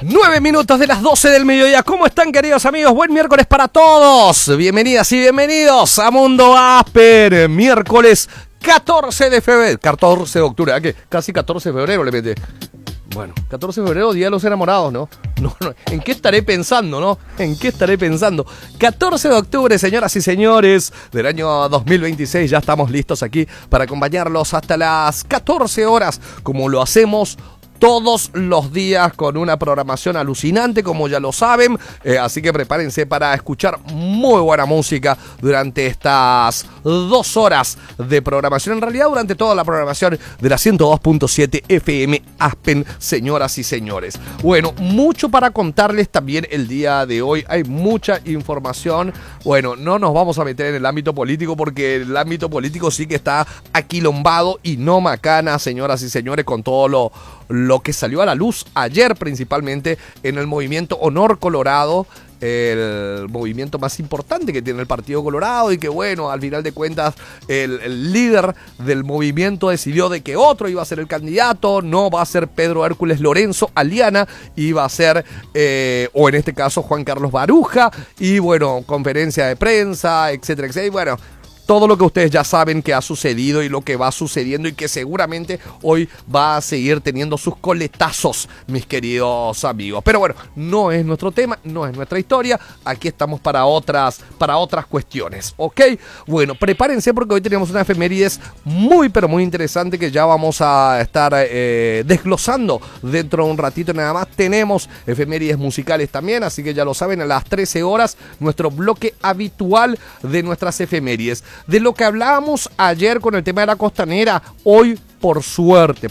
9 minutos de las 12 del mediodía. ¿Cómo están, queridos amigos? Buen miércoles para todos. Bienvenidas y bienvenidos a Mundo Asper. Miércoles 14 de febrero. 14 de octubre. ¿A qué? Casi 14 de febrero le mete. Bueno, 14 de febrero, Día de los Enamorados, ¿no? No, ¿en qué estaré pensando, no? ¿En qué estaré pensando? 14 de octubre, señoras y señores, del año 2026. Ya estamos listos aquí para acompañarlos hasta las 14 horas, como lo hacemos todos los días con una programación alucinante, como ya lo saben. Así que prepárense para escuchar muy buena música durante estas 2 horas de programación. En realidad, durante toda la programación de la 102.7 FM Aspen, señoras y señores. Bueno, mucho para contarles también el día de hoy. Hay mucha información. Bueno, no nos vamos a meter en el ámbito político porque el ámbito político sí que está aquilombado y no macana, señoras y señores, con todo lo que salió a la luz ayer, principalmente en el movimiento Honor Colorado, el movimiento más importante que tiene el Partido Colorado, y que bueno, al final de cuentas el líder del movimiento decidió de que otro iba a ser el candidato. No va a ser Pedro Hércules Lorenzo Aliana, iba a ser o en este caso Juan Carlos Baruja, y bueno, conferencia de prensa, etcétera, etcétera, y bueno, todo lo que ustedes ya saben que ha sucedido y lo que va sucediendo y que seguramente hoy va a seguir teniendo sus coletazos, mis queridos amigos. Pero bueno, no es nuestro tema, no es nuestra historia. Aquí estamos para otras cuestiones, ¿ok? Bueno, prepárense porque hoy tenemos una efemérides muy, pero muy interesante que ya vamos a estar desglosando dentro de un ratito nada más. Tenemos efemérides musicales también, así que ya lo saben, a las 13 horas, nuestro bloque habitual de nuestras efemérides. De lo que hablábamos ayer con el tema de la costanera, hoy por suerte,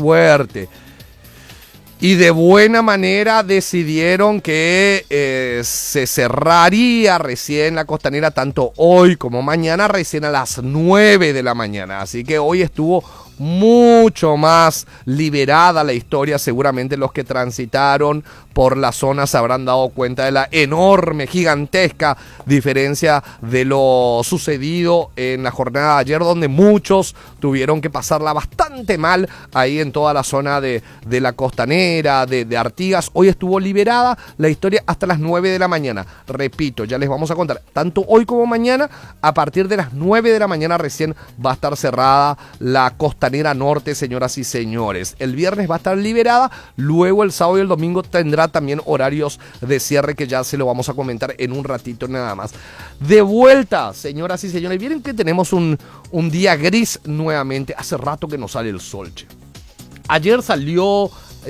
y de buena manera decidieron que se cerraría recién la costanera, tanto hoy como mañana, recién a las 9 de la mañana. Así que hoy estuvo mucho más liberada la historia. Seguramente los que transitaron por la zona se habrán dado cuenta de la enorme, gigantesca diferencia de lo sucedido en la jornada de ayer, donde muchos tuvieron que pasarla bastante mal ahí en toda la zona de la costanera, de Artigas. Hoy estuvo liberada la historia hasta las 9 de la mañana. Repito, ya les vamos a contar, tanto hoy como mañana, a partir de las 9 de la mañana recién va a estar cerrada la costanera norte, señoras y señores. El viernes va a estar liberada, luego el sábado y el domingo tendrá también horarios de cierre que ya se lo vamos a comentar en un ratito nada más. De vuelta, señoras y señores, miren que tenemos un día gris nuevamente. Hace rato que no sale el sol, che. Ayer salió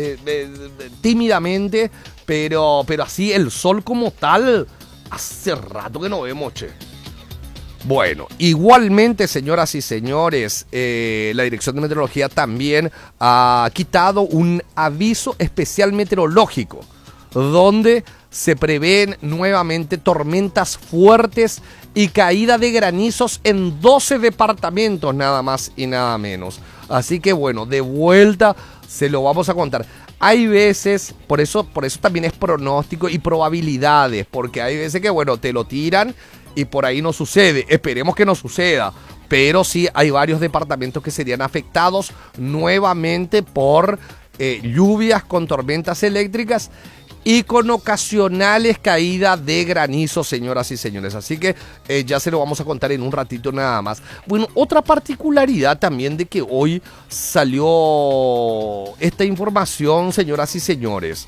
tímidamente, pero así el sol como tal, hace rato que no vemos, che. Bueno, igualmente, señoras y señores, la Dirección de Meteorología también ha quitado un aviso especial meteorológico, donde se prevén nuevamente tormentas fuertes y caída de granizos en 12 departamentos, nada más y nada menos. Así que bueno, de vuelta se lo vamos a contar. Hay veces, por eso también es pronóstico y probabilidades, porque hay veces que bueno, te lo tiran y por ahí no sucede. Esperemos que no suceda, pero sí hay varios departamentos que serían afectados nuevamente por lluvias con tormentas eléctricas y con ocasionales caídas de granizo, señoras y señores. Así que ya se lo vamos a contar en un ratito nada más. Bueno, otra particularidad también de que hoy salió esta información, señoras y señores.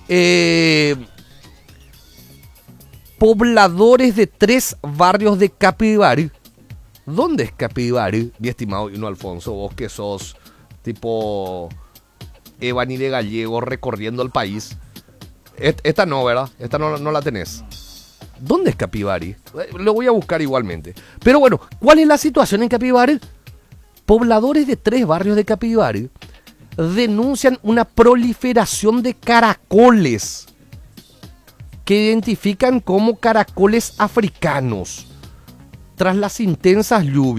Pobladores de 3 barrios de Capivari. ¿Dónde es Capivari, mi estimado Hino Alfonso? Vos que sos tipo Evani de Gallego recorriendo el país. Esta no, ¿verdad? Esta no la tenés. ¿Dónde es Capivari? Lo voy a buscar igualmente. Pero bueno, ¿cuál es la situación en Capivari? Pobladores de 3 barrios de Capivari denuncian una proliferación de caracoles que identifican como caracoles africanos tras las intensas lluvias.